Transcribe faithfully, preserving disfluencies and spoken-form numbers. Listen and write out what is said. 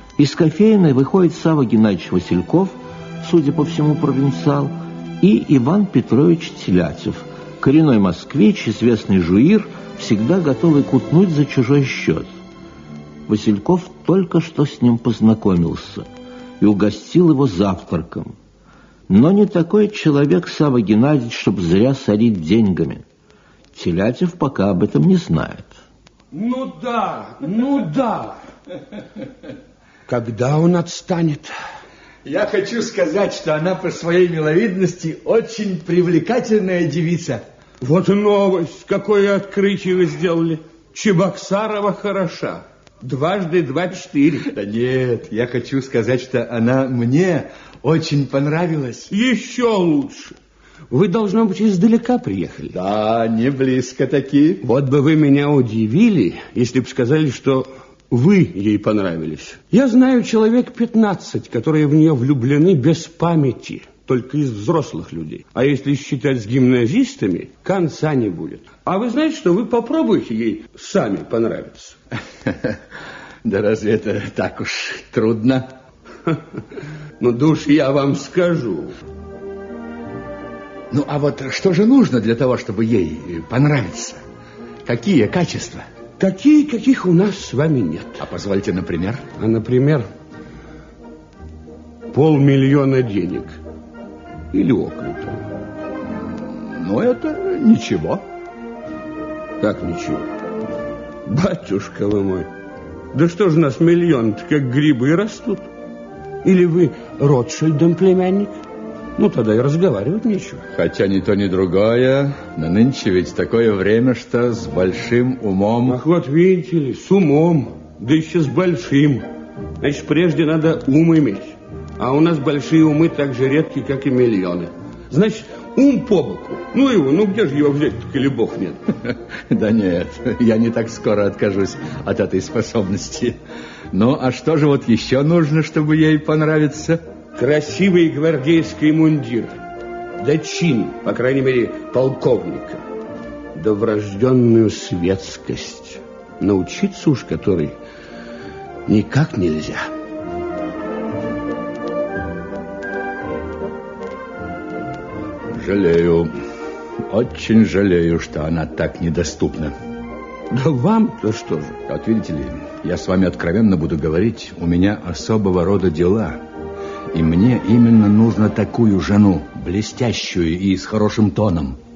Из кофейной выходит Савва Геннадьевич Васильков, судя по всему, провинциал, и Иван Петрович Телятев, коренной москвич, известный жуир, всегда готовый кутнуть за чужой счет. Васильков только что с ним познакомился и угостил его завтраком. Но не такой человек Савва Геннадьевич, чтобы зря сорить деньгами. Телятев пока об этом не знает. Ну да, ну да. Когда он отстанет? Я хочу сказать, что она по своей миловидности очень привлекательная девица. Вот новость, какое открытие вы сделали. Чебоксарова хороша. Дважды два четыре. Да нет, я хочу сказать, что она мне очень понравилась. Еще лучше. Вы, должно быть, издалека приехали. Да, не близко такие. Вот бы вы меня удивили, если бы сказали, что вы ей понравились. Я знаю человек пятнадцать, которые в нее влюблены без памяти, только из взрослых людей. А если считать с гимназистами, конца не будет. А вы знаете, что вы попробуйте ей сами понравиться. Да разве это так уж трудно? Ну, душ, я вам скажу. Ну, а вот что же нужно для того, чтобы ей понравиться? Какие качества? Такие, каких у нас с вами нет. А позвольте, например? А, например, полмиллиона денег. Или около того. Ну, это ничего. Как ничего? Батюшка вы мой, да что же у нас миллион-то как грибы растут? Или вы Ротшильдом племянник? Ну, тогда и разговаривать нечего. Хотя ни то, ни другое, но нынче ведь такое время, что с большим умом... Ах, вот видите ли, с умом, да еще с большим. Значит, прежде надо ум иметь. А у нас большие умы так же редки, как и миллионы. Значит, ум по боку. Ну его, ну где же его взять-то, коли бог нет? Да нет, я не так скоро откажусь от этой способности. Ну, а что же вот еще нужно, чтобы ей понравиться? Красивый гвардейский мундир. Да чин, по крайней мере, полковника. Да врожденную светскость. Научиться уж которой никак нельзя. Жалею, очень жалею, что она так недоступна. Да вам-то что же? Вот видите ли, я с вами откровенно буду говорить, у меня особого рода дела. И мне именно нужно такую жену, блестящую и с хорошим тоном.